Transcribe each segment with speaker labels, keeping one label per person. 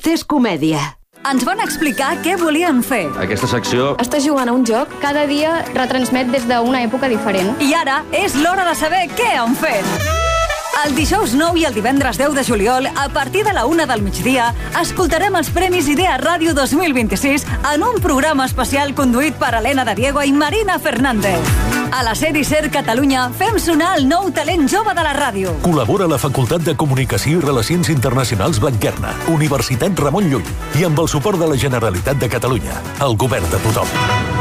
Speaker 1: Tot és comèdia.
Speaker 2: Ens van explicar què volien fer.
Speaker 3: Aquesta secció...
Speaker 4: Estàs jugant a un joc, cada dia retransmet des d'una època diferent.
Speaker 2: I ara és l'hora de saber què han fet. El dijous 9 i el divendres 10 de juliol, a partir de la 1 del migdia, escoltarem els Premis Idea Ràdio 2026 en un programa especial conduït per Helena de Diego i Marina Fernández. A la Ser i Ser Catalunya fem sonar el nou talent jove de la ràdio.
Speaker 5: Col·labora la Facultat de Comunicació i Relacions Internacionals Blanquerna, Universitat Ramon Llull i amb el suport de la Generalitat de Catalunya, el govern de tothom.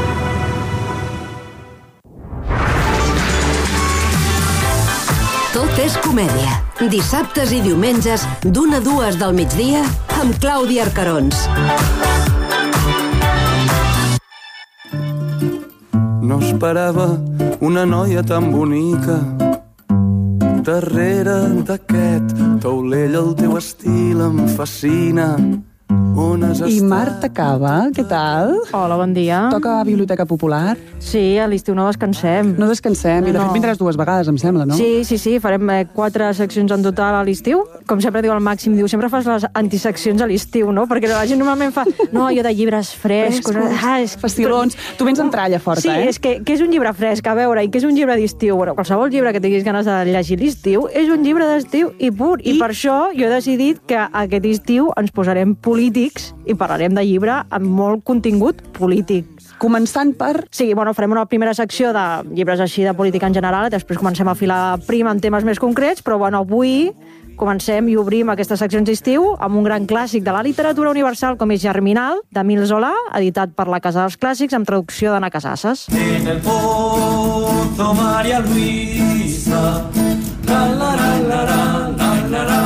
Speaker 1: Tot és comèdia. Dissabtes i diumenges, d'1 a 2 del migdia, amb Clàudia Arcarons.
Speaker 6: No esperava una noia tan bonica. Darrere d'aquest taulell el teu estil em fascina.
Speaker 7: I Marta Cava, què tal?
Speaker 8: Hola, bon dia.
Speaker 7: Toca a Biblioteca Popular?
Speaker 8: Sí, a l'estiu no descansem.
Speaker 7: No descansem, i de fet vindràs 2 vegades, em sembla, no?
Speaker 8: Sí, farem 4 seccions en total a l'estiu. Com sempre diu el Màxim, diu, sempre fas les antiseccions a l'estiu, no? Perquè la gent normalment fa, no, jo de llibres frescos...
Speaker 7: Fastilons. Tu vens amb tralla forta,
Speaker 8: Sí, és que és un llibre fresc, a veure, i que és un llibre d'estiu. Bueno, qualsevol llibre que tinguis ganes de llegir l'estiu és un llibre d'estiu i pur. I per això jo he decidit que aquest estiu ens posarem polítics i parlarem de llibre amb molt contingut polític.
Speaker 7: Començant per...
Speaker 8: Sí, bueno, farem una primera secció de llibres així de política en general, i després comencem a filar prim en temes més concrets, però bueno, avui comencem i obrim aquestes seccions d'estiu amb un gran clàssic de la literatura universal com és Germinal, d'Emil Zola, editat per la Casa dels Clàssics, amb traducció d'Anna Casasses.
Speaker 9: En el pozo María Luisa, la la la la la la la.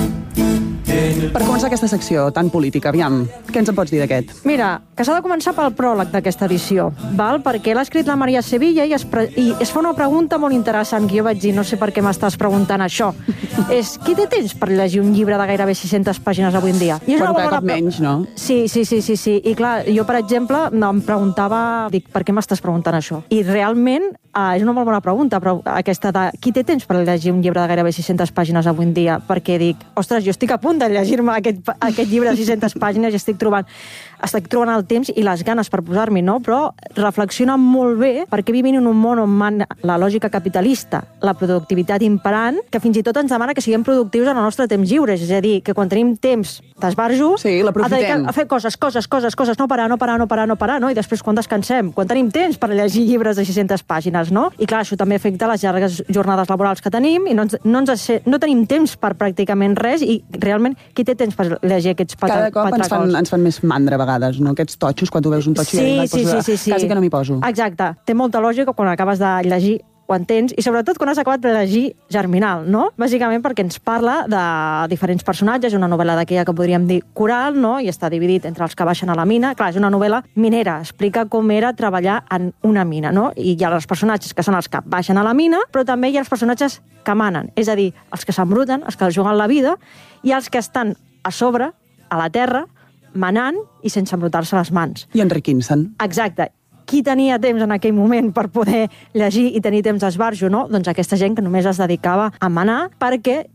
Speaker 7: Per començar aquesta secció tan política, aviam, què ens en pots dir d'aquest?
Speaker 8: Mira, que s'ha de començar pel pròleg d'aquesta edició, val? Perquè l'ha escrit la Maria Sevilla i es fa una pregunta molt interessant, que jo vaig dir, no sé per què m'estàs preguntant això. És, qui té temps per llegir un llibre de gairebé 600 pàgines avui en dia? I és
Speaker 7: bueno, cada cop menys, no?
Speaker 8: Sí. I clar, jo, per exemple, em preguntava, dic, per què m'estàs preguntant això? I realment és una molt bona pregunta, però aquesta de qui té temps per llegir un llibre de gairebé 600 pàgines avui en dia? Perquè dic, ostres, jo estic a punt de llegir-me aquest llibre de 600 pàgines i estic trobant el temps i les ganes per posar-m'hi, no? Però reflexiona molt bé perquè vivim en un món on mana la lògica capitalista, la productivitat imperant, que fins i tot ens demana que siguem productius en el nostre temps lliure, és a dir, que quan tenim temps d'esbarjo, a fer coses, no parar, no? I després quan descansem, quan tenim temps per llegir llibres de 600 pàgines, no? I clar, això també afecta les llargues jornades laborals que tenim i no tenim temps per pràcticament res i realment qui té temps per llegir aquests patracols?
Speaker 7: Cada cop ens fan més mandra a vegades, no? Aquests totxos, quan tu veus un totxo
Speaker 8: sí.
Speaker 7: Quasi que no m'hi poso.
Speaker 8: Exacte, té molta lògica quan acabes de llegir, ho entens, i sobretot quan has acabat de llegir Germinal, no? Bàsicament perquè ens parla de diferents personatges, una novel·la d'aquella que podríem dir coral, no? I està dividit entre els que baixen a la mina. Clar, és una novel·la minera, explica com era treballar en una mina, no? I hi ha els personatges que són els que baixen a la mina, però també hi ha els personatges que manen, és a dir, els que s'embruten, els que es juguen la vida, i els que estan a sobre, a la terra, manant i sense embrutar-se les mans.
Speaker 7: I enriquint-se'n.
Speaker 8: Exacte. Qui tenia temps en aquell moment per poder llegir i tenir temps d'esbarjo, no? Doncs aquesta gent que només es dedicava a manar perquè